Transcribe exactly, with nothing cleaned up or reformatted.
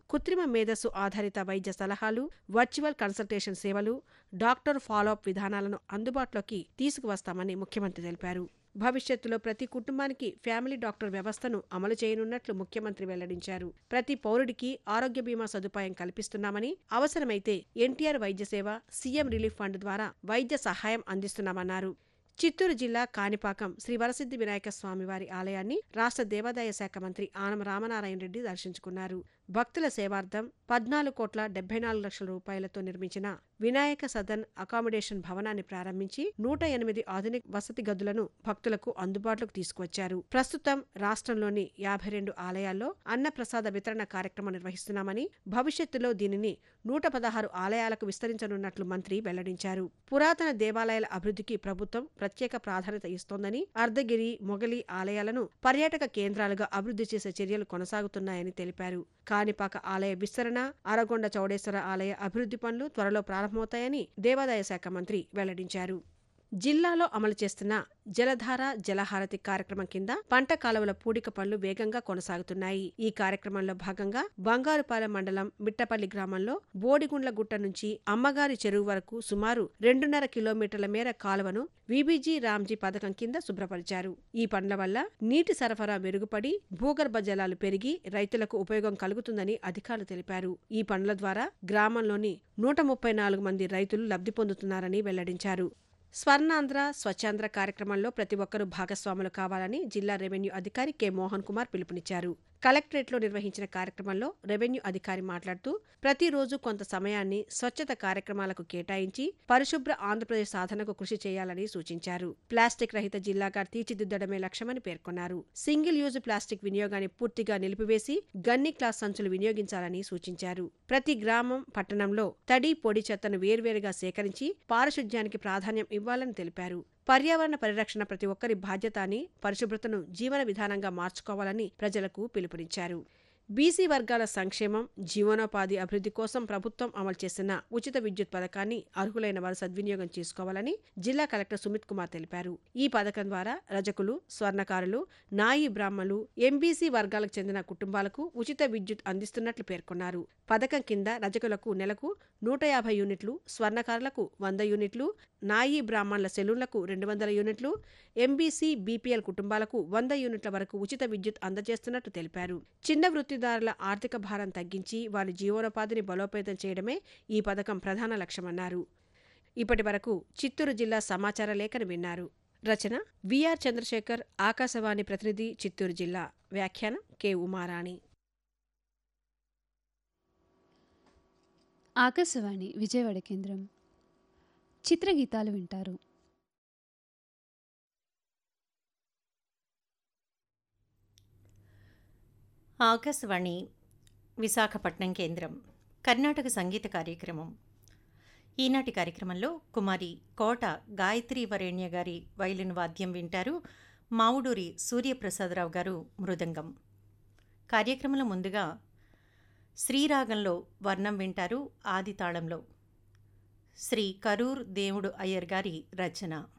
కృత్రిమ మేధస్సు ఆధారిత వైద్య సలహాలు, వర్చువల్ కన్సల్టేషన్ సేవలు, డాక్టర్ ఫాలోఅప్ విధానాలను అందుబాటులోకి తీసుకువస్తామని ముఖ్యమంత్రి తెలిపారు. భవిష్యత్తులో ప్రతి కుటుంబానికి ఫ్యామిలీ డాక్టర్ వ్యవస్థను అమలు చేయనున్నట్లు ముఖ్యమంత్రి వెల్లడించారు. ప్రతి పౌరుడికి ఆరోగ్య బీమా సదుపాయం కల్పిస్తున్నామని, అవసరమైతే ఎన్టీఆర్ వైద్య సేవ, సీఎం రిలీఫ్ ఫండ్ ద్వారా వైద్య సహాయం అందిస్తున్నామన్నారు. చిత్తూరు జిల్లా కాణిపాకం శ్రీ వరసిద్ధి వినాయక స్వామివారి ఆలయాన్ని రాష్ట్ర దేవాదాయ శాఖ మంత్రి ఆనం రామనారాయణ రెడ్డి దర్శించుకున్నారు. భక్తుల సేవార్థం పద్నాలుగు కోట్ల డెబ్బై నాలుగు లక్షల రూపాయలతో నిర్మించిన వినాయక సదన్ అకామిడేషన్ భవనాన్ని ప్రారంభించి నూట ఎనిమిది ఆధునిక వసతి గదులను భక్తులకు అందుబాటులోకి తీసుకువచ్చారు. ప్రస్తుతం రాష్ట్రంలోని యాభై రెండు ఆలయాల్లో అన్నప్రసాద వితరణ కార్యక్రమం నిర్వహిస్తున్నామని, భవిష్యత్తులో దీనిని నూట పదహారు ఆలయాలకు విస్తరించనున్నట్లు మంత్రి వెల్లడించారు. పురాతన దేవాలయాల అభివృద్ధికి ప్రభుత్వం ప్రత్యేక ప్రాధాన్యత ఇస్తోందని, అర్ధగిరి, మొగలి ఆలయాలను పర్యాటక కేంద్రాలుగా అభివృద్ధి చేసే చర్యలు కొనసాగుతున్నాయని తెలిపారు. కాణిపాక ఆలయ విస్తరణ, అరగొండ చౌడేశ్వర ఆలయ అభివృద్ధి పనులు త్వరలో ప్రారంభమవుతాయని దేవాదాయ శాఖ మంత్రి వెల్లడించారు. జిల్లాలో అమలు చేస్తున్న జలధార జలహారతి కార్యక్రమం కింద పంట కాలువల పూడిక పనులు వేగంగా కొనసాగుతున్నాయి. ఈ కార్యక్రమంలో భాగంగా బంగారుపాలెం మండలం మిట్టపల్లి గ్రామంలో బోడిగుండ్ల గుట్ట నుంచి అమ్మగారి చెరువు వరకు సుమారు రెండున్నర కిలోమీటర్ల మేర కాలువను వీబీజీ రామ్జీ పథకం కింద శుభ్రపరిచారు. ఈ పనుల వల్ల నీటి సరఫరా మెరుగుపడి భూగర్భ జలాలు పెరిగి రైతులకు ఉపయోగం కలుగుతుందని అధికారులు తెలిపారు. ఈ పనుల ద్వారా గ్రామంలోని నూట ముప్పై నాలుగు మంది రైతులు లబ్ధి పొందుతున్నారని వెల్లడించారు. స్వర్ణాంధ్ర స్వచ్ఛాంధ్ర కార్యక్రమంలో ప్రతి ఒక్కరూ భాగస్వాములు కావాలని జిల్లా రెవెన్యూ అధికారి కె మోహన్ కుమార్ పిలుపునిచ్చారు. కలెక్టరేట్లో నిర్వహించిన కార్యక్రమంలో రెవెన్యూ అధికారి మాట్లాడుతూ ప్రతిరోజు కొంత సమయాన్ని స్వచ్ఛత కార్యక్రమాలకు కేటాయించి పరిశుభ్ర ఆంధ్రప్రదేశ్ సాధనకు కృషి చేయాలని సూచించారు. ప్లాస్టిక్ రహిత జిల్లాగా తీర్చిదిద్దడమే లక్ష్యమని పేర్కొన్నారు. సింగిల్ యూజ్ ప్లాస్టిక్ వినియోగాన్ని పూర్తిగా నిలిపివేసి గన్ని క్లాస్ సంచులు వినియోగించాలని సూచించారు. ప్రతి గ్రామం, పట్టణంలో తడి, పొడి చెత్తను వేర్వేరుగా సేకరించి పారిశుధ్యానికి ప్రాధాన్యం ఇవ్వాలని తెలిపారు. పర్యావరణ పరిరక్షణ ప్రతి ఒక్కరి బాధ్యత అని, పరిశుభ్రతను జీవన విధానంగా మార్చుకోవాలని ప్రజలకు పిలుపునిచ్చారు. బీసీ వర్గాల సంక్షేమం, జీవనోపాధి అభివృద్ధి కోసం ప్రభుత్వం అమలు చేసిన ఉచిత విద్యుత్ పథకాన్ని అర్హులైన వారు సద్వినియోగం చేసుకోవాలని జిల్లా కలెక్టర్ సుమిత్ కుమార్ తెలిపారు. ఈ పథకం ద్వారా రజకులు, స్వర్ణకారులు, నాయి బ్రాహ్మణులు, ఎంబీసీ వర్గాలకు చెందిన కుటుంబాలకు ఉచిత విద్యుత్ అందిస్తున్నట్లు పేర్కొన్నారు. పథకం కింద రజకులకు నెలకు నూట యాభై యూనిట్లు, స్వర్ణకారులకు వంద యూనిట్లు, నాయి బ్రాహ్మణుల సెలూన్లకు రెండు వందల యూనిట్లు, ఎంబీసీ, బీపీఎల్ కుటుంబాలకు వంద యూనిట్ల వరకు ఉచిత విద్యుత్ అందజేస్తున్నట్లు తెలిపారు. చిన్న వృత్తిదారుల ఆర్థిక భారం తగ్గించి వారి జీవనోపాధిని బలోపేతం చేయడమే ఈ పథకం ప్రధాన లక్ష్యమన్నారు. ఇప్పటి వరకు చిత్తూరు జిల్లా సమాచార లేఖను విన్నారు. రచన విఆర్ చంద్రశేఖర్, ఆకాశవాణి ప్రతినిధి చిత్తూరు జిల్లా. వ్యాఖ్యానం కె ఉమారాణి. ఆకాశవాణి విజయవాడ కేంద్రం. చిత్రగీతాలు వింటారు. ఆకాశవాణి విశాఖపట్నం కేంద్రం. కర్ణాటక సంగీత కార్యక్రమం. ఈనాటి కార్యక్రమంలో కుమారి కోట గాయత్రి వరేణ్య గారి వైలిన్ వాద్యం వింటారు. మావుడూరి సూర్యప్రసాదరావు గారు మృదంగం. కార్యక్రమంలో ముందుగా శ్రీరాగంలో వర్ణం వింటారు. ఆది తాళంలో శ్రీ కరూర్ దేవుడు అయ్యర్ గారి రచన.